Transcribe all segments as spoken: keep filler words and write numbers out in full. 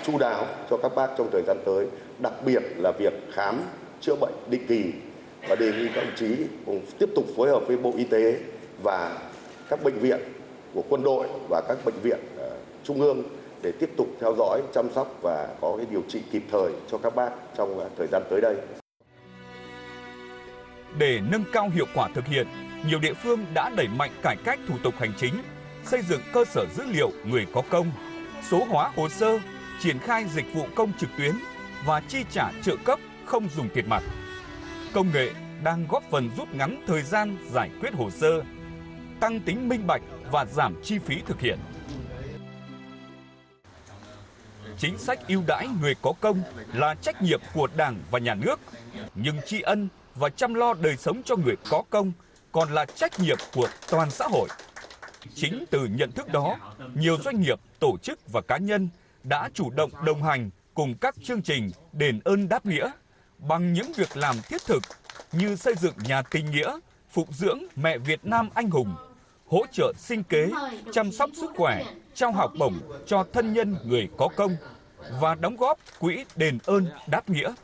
chu đáo cho các bác trong thời gian tới, đặc biệt là việc khám chữa bệnh định kỳ, và đề nghị các đồng chí cùng tiếp tục phối hợp với Bộ Y tế và các bệnh viện của quân đội và các bệnh viện uh, trung ương để tiếp tục theo dõi, chăm sóc và có cái điều trị kịp thời cho các bác trong uh, thời gian tới đây. Để nâng cao hiệu quả thực hiện, nhiều địa phương đã đẩy mạnh cải cách thủ tục hành chính, xây dựng cơ sở dữ liệu người có công, số hóa hồ sơ, triển khai dịch vụ công trực tuyến và chi trả trợ cấp không dùng tiền mặt. Công nghệ đang góp phần rút ngắn thời gian giải quyết hồ sơ, tăng tính minh bạch và giảm chi phí thực hiện. Chính sách ưu đãi người có công là trách nhiệm của Đảng và Nhà nước, nhưng tri ân và chăm lo đời sống cho người có công còn là trách nhiệm của toàn xã hội. Chính từ nhận thức đó, nhiều doanh nghiệp, tổ chức và cá nhân đã chủ động đồng hành cùng các chương trình đền ơn đáp nghĩa bằng những việc làm thiết thực như xây dựng nhà tình nghĩa, phụng dưỡng mẹ Việt Nam anh hùng, hỗ trợ sinh kế, chăm sóc sức khỏe, trao học bổng cho thân nhân người có công và đóng góp quỹ đền ơn đáp nghĩa.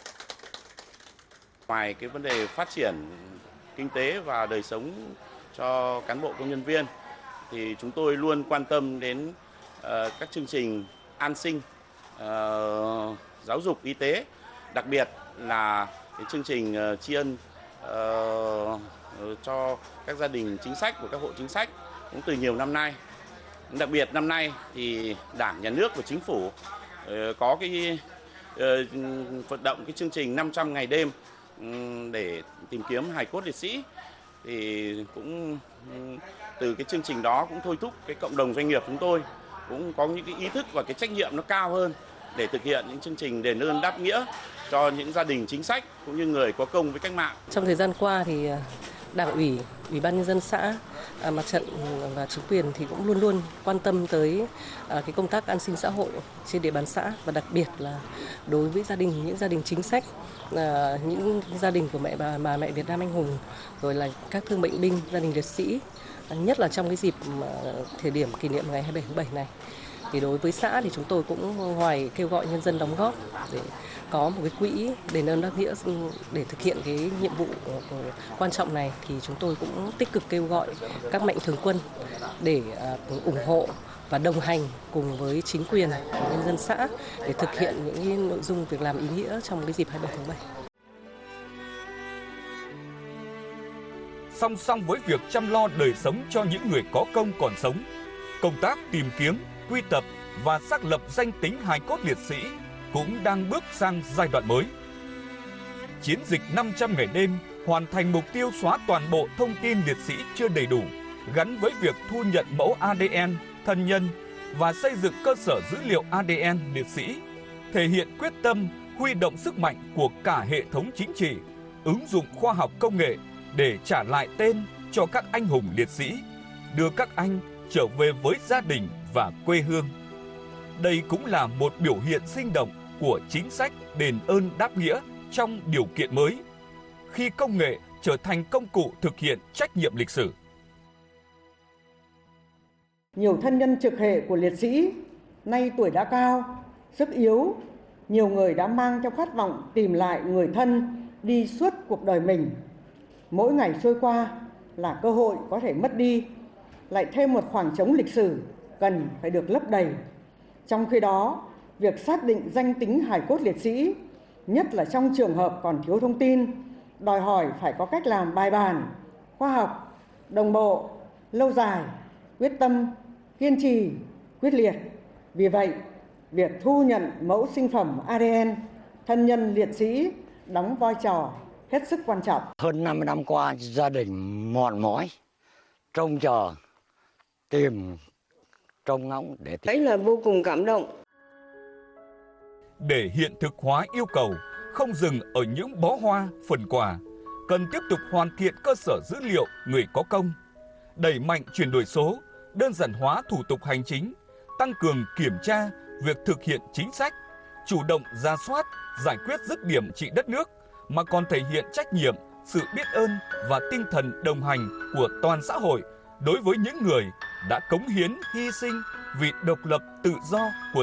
Ngoài cái vấn đề phát triển kinh tế và đời sống cho cán bộ công nhân viên, thì chúng tôi luôn quan tâm đến uh, các chương trình an sinh, uh, giáo dục, y tế, đặc biệt là cái chương trình uh, tri ân uh, cho các gia đình chính sách của các hộ chính sách cũng từ nhiều năm nay. Đặc biệt năm nay thì Đảng, Nhà nước và Chính phủ uh, có cái uh, vận động cái chương trình năm trăm ngày đêm um, để tìm kiếm hài cốt liệt sĩ. Thì cũng từ cái chương trình đó cũng thôi thúc cái cộng đồng doanh nghiệp chúng tôi cũng có những cái ý thức và cái trách nhiệm nó cao hơn để thực hiện những chương trình đền ơn đáp nghĩa cho những gia đình chính sách cũng như người có công với cách mạng. Trong thời gian qua thì Đảng ủy, Ủy ban nhân dân xã, Mặt trận và chính quyền thì cũng luôn luôn quan tâm tới cái công tác an sinh xã hội trên địa bàn xã, và đặc biệt là đối với gia đình, những gia đình chính sách, những gia đình của mẹ bà, bà mẹ Việt Nam anh hùng, rồi là các thương bệnh binh, gia đình liệt sĩ, nhất là trong cái dịp thời điểm kỷ niệm ngày hai mươi bảy tháng bảy này. Thì đối với xã thì chúng tôi cũng ngoài kêu gọi nhân dân đóng góp để có một cái quỹ đền ơn đáp nghĩa để thực hiện cái nhiệm vụ quan trọng này, thì chúng tôi cũng tích cực kêu gọi các mạnh thường quân để ủng hộ và đồng hành cùng với chính quyền và nhân dân xã để thực hiện những cái nội dung việc làm ý nghĩa trong cái dịp hai mươi bảy tháng bảy. Song song với việc chăm lo đời sống cho những người có công còn sống, công tác tìm kiếm, quy tập và xác lập danh tính hài cốt liệt sĩ cũng đang bước sang giai đoạn mới. Chiến dịch năm trăm ngày đêm hoàn thành mục tiêu xóa toàn bộ thông tin liệt sĩ chưa đầy đủ, gắn với việc thu nhận mẫu a đê en thân nhân và xây dựng cơ sở dữ liệu a đê en liệt sĩ, thể hiện quyết tâm huy động sức mạnh của cả hệ thống chính trị, ứng dụng khoa học công nghệ để trả lại tên cho các anh hùng liệt sĩ, đưa các anh trở về với gia đình và quê hương. Đây cũng là một biểu hiện sinh động của chính sách đền ơn đáp nghĩa trong điều kiện mới, khi công nghệ trở thành công cụ thực hiện trách nhiệm lịch sử. Nhiều thân nhân trực hệ của liệt sĩ nay tuổi đã cao, sức yếu, nhiều người đã mang theo khát vọng tìm lại người thân đi suốt cuộc đời mình. Mỗi ngày trôi qua là cơ hội có thể mất đi, lại thêm một khoảng trống lịch sử cần phải được lấp đầy. Trong khi đó, việc xác định danh tính hài cốt liệt sĩ, nhất là trong trường hợp còn thiếu thông tin, đòi hỏi phải có cách làm bài bản, khoa học, đồng bộ, lâu dài, quyết tâm, kiên trì, quyết liệt. Vì vậy, việc thu nhận mẫu sinh phẩm a đê en thân nhân liệt sĩ đóng vai trò hết sức quan trọng. Hơn năm mươi năm qua, gia đình mòn mỏi, trông chờ, tìm, trông ngóng để đấy là vô cùng cảm động. Để hiện thực hóa yêu cầu không dừng ở những bó hoa, phần quà, cần tiếp tục hoàn thiện cơ sở dữ liệu người có công, đẩy mạnh chuyển đổi số, đơn giản hóa thủ tục hành chính, tăng cường kiểm tra việc thực hiện chính sách, chủ động rà soát, giải quyết dứt điểm trị đất nước, mà còn thể hiện trách nhiệm, sự biết ơn và tinh thần đồng hành của toàn xã hội đối với những người đã cống hiến, hy sinh vì độc lập tự do của